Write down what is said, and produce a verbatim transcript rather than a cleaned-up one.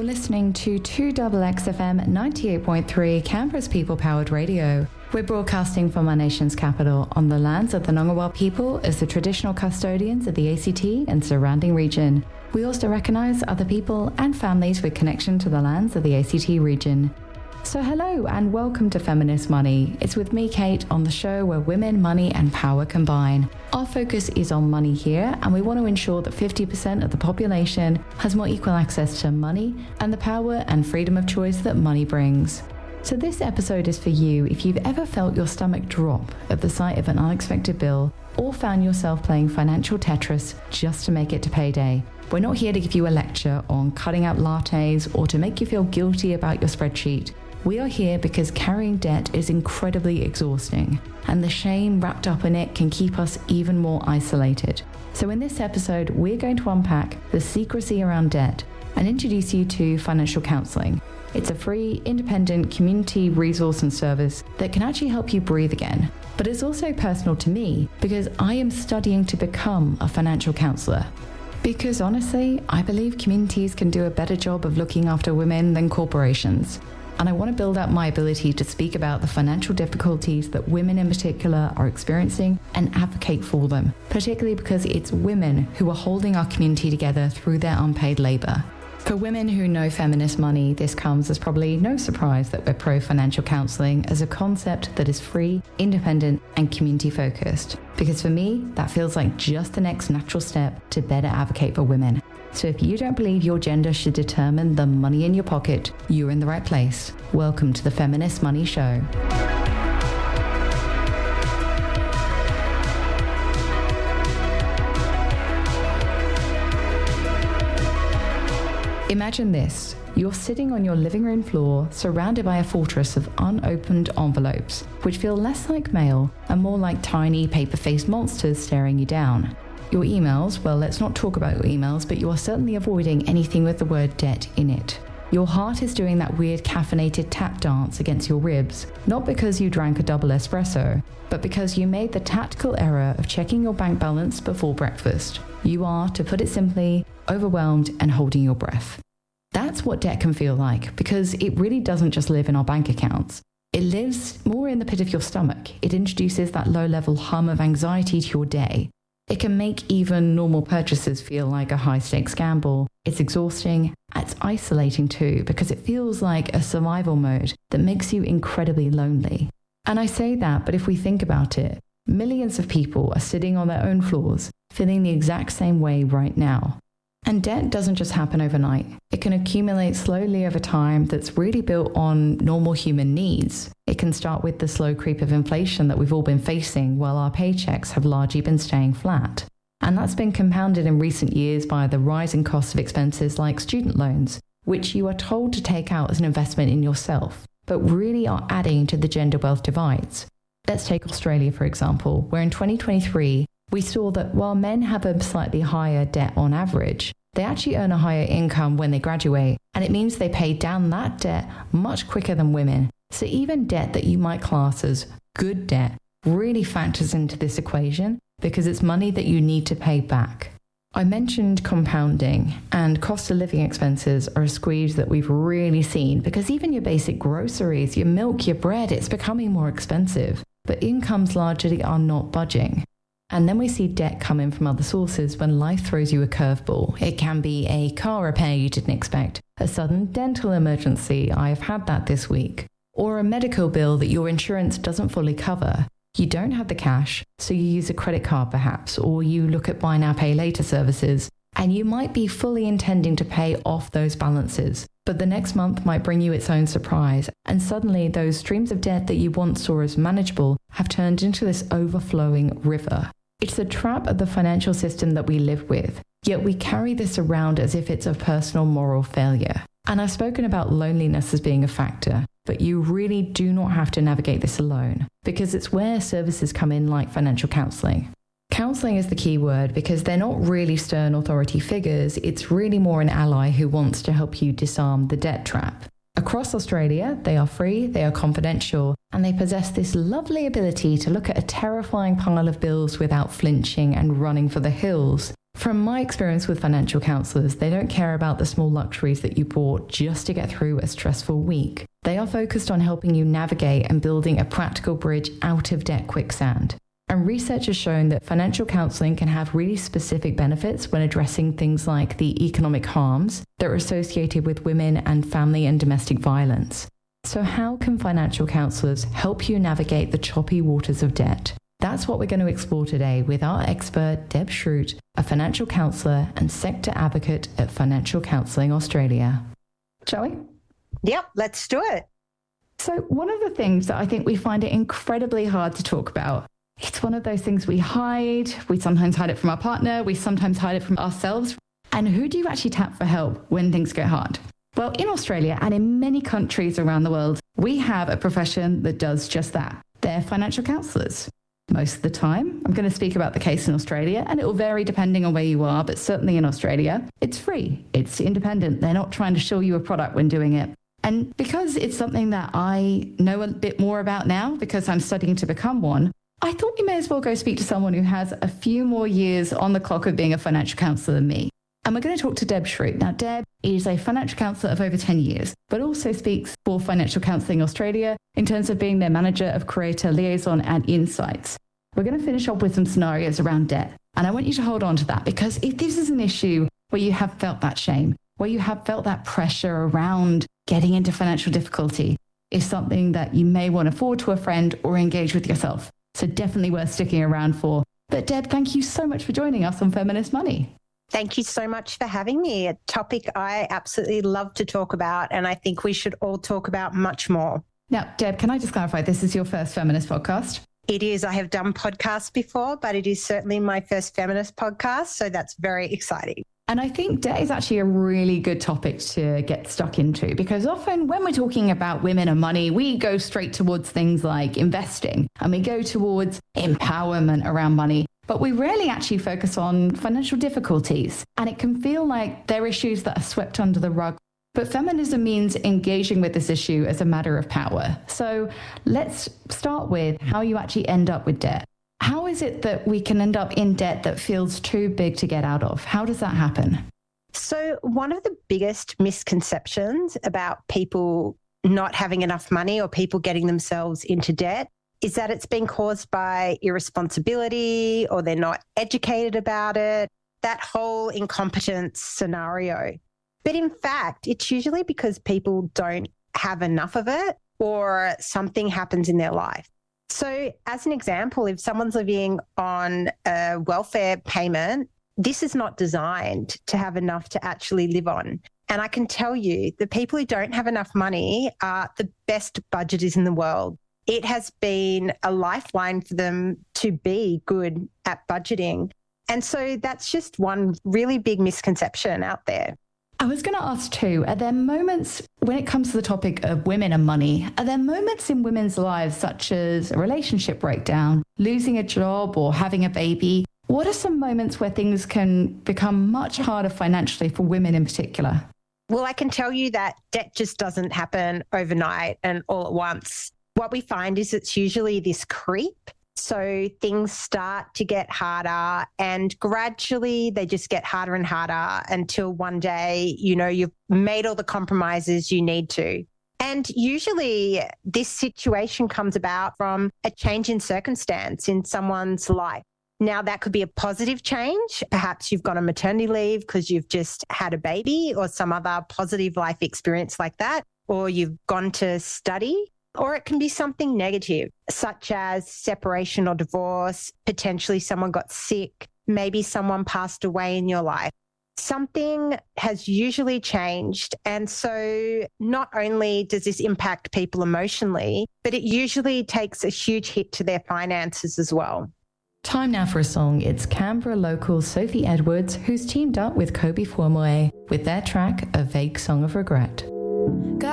listening to two X X F M ninety-eight point three, Canberra's people-powered radio. We're broadcasting from our nation's capital on the lands of the Ngunnawal people as the traditional custodians of the A C T and surrounding region. We also recognise other people and families with connection to the lands of the A C T region. So hello and welcome to Feminist Money. It's with me, Kate, on the show where women, money and power combine. Our focus is on money here, and we want to ensure that fifty percent of the population has more equal access to money and the power and freedom of choice that money brings. So this episode is for you if you've ever felt your stomach drop at the sight of an unexpected bill or found yourself playing financial Tetris just to make it to payday. We're not here to give you a lecture on cutting out lattes or to make you feel guilty about your spreadsheet. We are here because carrying debt is incredibly exhausting, and the shame wrapped up in it can keep us even more isolated. So in this episode, we're going to unpack the secrecy around debt and introduce you to financial counselling. It's a free, independent community resource and service that can actually help you breathe again. But it's also personal to me because I am studying to become a financial counsellor. Because honestly, I believe communities can do a better job of looking after women than corporations. And I want to build up my ability to speak about the financial difficulties that women in particular are experiencing and advocate for them, particularly because it's women who are holding our community together through their unpaid labour. For women who know feminist money, this comes as probably no surprise that we're pro-financial counselling as a concept that is free, independent and community-focused. Because for me, that feels like just the next natural step to better advocate for women. So if you don't believe your gender should determine the money in your pocket, you're in the right place. Welcome to the Feminist Money Show. Imagine this. You're sitting on your living room floor, surrounded by a fortress of unopened envelopes, which feel less like mail and more like tiny paper-faced monsters staring you down. Your emails, well, let's not talk about your emails, but you are certainly avoiding anything with the word debt in it. Your heart is doing that weird caffeinated tap dance against your ribs, not because you drank a double espresso, but because you made the tactical error of checking your bank balance before breakfast. You are, to put it simply, overwhelmed and holding your breath. That's what debt can feel like, because it really doesn't just live in our bank accounts. It lives more in the pit of your stomach. It introduces that low-level hum of anxiety to your day. It can make even normal purchases feel like a high-stakes gamble. It's exhausting. It's isolating too, because it feels like a survival mode that makes you incredibly lonely. And I say that, but if we think about it, millions of people are sitting on their own floors, feeling the exact same way right now. And debt doesn't just happen overnight. It can accumulate slowly over time that's really built on normal human needs. It can start with the slow creep of inflation that we've all been facing while our paychecks have largely been staying flat. And that's been compounded in recent years by the rising cost of expenses like student loans, which you are told to take out as an investment in yourself, but really are adding to the gender wealth divides. Let's take Australia, for example, where in twenty twenty-three, we saw that while men have a slightly higher debt on average, they actually earn a higher income when they graduate, and it means they pay down that debt much quicker than women. So even debt that you might class as good debt really factors into this equation because it's money that you need to pay back. I mentioned compounding, and cost of living expenses are a squeeze that we've really seen because even your basic groceries, your milk, your bread, it's becoming more expensive, but incomes largely are not budging. And then we see debt come in from other sources when life throws you a curveball. It can be a car repair you didn't expect, a sudden dental emergency, I've had that this week, or a medical bill that your insurance doesn't fully cover. You don't have the cash, so you use a credit card perhaps, or you look at buy now, pay later services, and you might be fully intending to pay off those balances. But the next month might bring you its own surprise, and suddenly those streams of debt that you once saw as manageable have turned into this overflowing river. It's the trap of the financial system that we live with, yet we carry this around as if it's a personal moral failure. And I've spoken about loneliness as being a factor, but you really do not have to navigate this alone, because it's where services come in like financial counselling. Counselling is the key word because they're not really stern authority figures, it's really more an ally who wants to help you disarm the debt trap. Across Australia, they are free, they are confidential, and they possess this lovely ability to look at a terrifying pile of bills without flinching and running for the hills. From my experience with financial counsellors, they don't care about the small luxuries that you bought just to get through a stressful week. They are focused on helping you navigate and building a practical bridge out of debt quicksand. And research has shown that financial counselling can have really specific benefits when addressing things like the economic harms that are associated with women and family and domestic violence. So how can financial counsellors help you navigate the choppy waters of debt? That's what we're going to explore today with our expert, Deb Schrute, a financial counsellor and sector advocate at Financial Counselling Australia. Shall we? Yep, let's do it. So one of the things that I think we find it incredibly hard to talk about, it's one of those things we hide. We sometimes hide it from our partner. We sometimes hide it from ourselves. And who do you actually tap for help when things get hard? Well, in Australia and in many countries around the world, we have a profession that does just that. They're financial counsellors. Most of the time, I'm going to speak about the case in Australia, and it will vary depending on where you are, but certainly in Australia, it's free, it's independent. They're not trying to show you a product when doing it. And because it's something that I know a bit more about now, because I'm studying to become one, I thought you may as well go speak to someone who has a few more years on the clock of being a financial counsellor than me. And we're going to talk to Deb Schrute. Now, Deb is a financial counsellor of over ten years, but also speaks for Financial Counselling Australia in terms of being their manager of creator liaison and insights. We're going to finish off with some scenarios around debt. And I want you to hold on to that, because if this is an issue where you have felt that shame, where you have felt that pressure around getting into financial difficulty, is something that you may want to forward to a friend or engage with yourself. So definitely worth sticking around for. But Deb, thank you so much for joining us on Feminist Money. Thank you so much for having me. A topic I absolutely love to talk about, and I think we should all talk about much more. Now, Deb, can I just clarify, this is your first feminist podcast? It is. I have done podcasts before, but it is certainly my first feminist podcast, so that's very exciting. And I think debt is actually a really good topic to get stuck into, because often when we're talking about women and money, we go straight towards things like investing and we go towards empowerment around money. But we rarely actually focus on financial difficulties, and it can feel like they're issues that are swept under the rug. But feminism means engaging with this issue as a matter of power. So let's start with how you actually end up with debt. How is it that we can end up in debt that feels too big to get out of? How does that happen? So one of the biggest misconceptions about people not having enough money or people getting themselves into debt is that it's been caused by irresponsibility or they're not educated about it, that whole incompetence scenario. But in fact, it's usually because people don't have enough of it or something happens in their life. So as an example, if someone's living on a welfare payment, this is not designed to have enough to actually live on. And I can tell you, the people who don't have enough money are the best budgeters in the world. It has been a lifeline for them to be good at budgeting. And so that's just one really big misconception out there. I was going to ask too, are there moments when it comes to the topic of women and money, are there moments in women's lives such as a relationship breakdown, losing a job or having a baby? What are some moments where things can become much harder financially for women in particular? Well, I can tell you that debt just doesn't happen overnight and all at once. What we find is it's usually this creep. So things start to get harder and gradually they just get harder and harder until one day, you know, you've made all the compromises you need to. And usually this situation comes about from a change in circumstance in someone's life. Now, that could be a positive change. Perhaps you've gone on maternity leave because you've just had a baby or some other positive life experience like that, or you've gone to study. Or it can be something negative, such as separation or divorce, potentially someone got sick, maybe someone passed away in your life. Something has usually changed. And so not only does this impact people emotionally, but it usually takes a huge hit to their finances as well. Time now for a song. It's Canberra local Sophie Edwards, who's teamed up with Kobe Formue with their track, A Vague Song of Regret.